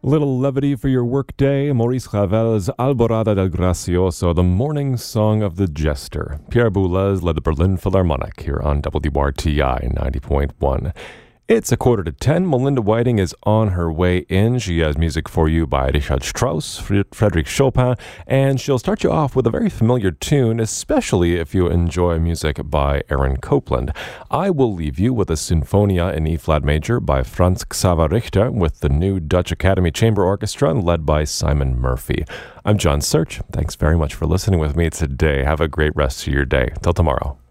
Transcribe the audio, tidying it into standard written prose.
Little levity for your workday. Maurice Ravel's Alborada del Gracioso, the morning song of the jester. Pierre Boulez led the Berlin Philharmonic here on WRTI 90.1. It's 9:45. Melinda Whiting is on her way in. She has music for you by Richard Strauss, Frédéric Chopin, and she'll start you off with a very familiar tune, especially if you enjoy music by Aaron Copland. I will leave you with a Sinfonia in E-flat major by Franz Xaver Richter with the new Dutch Academy Chamber Orchestra led by Simon Murphy. I'm John Search. Thanks very much for listening with me today. Have a great rest of your day. Till tomorrow.